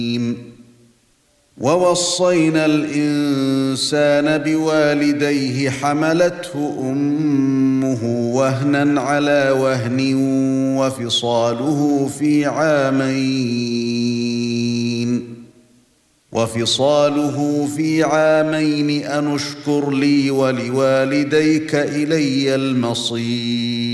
ووصينا الإنسان بوالديه حملته أمه وهنا على وهن وفصاله في عامين أن اشكر لي ولوالديك إلي المصير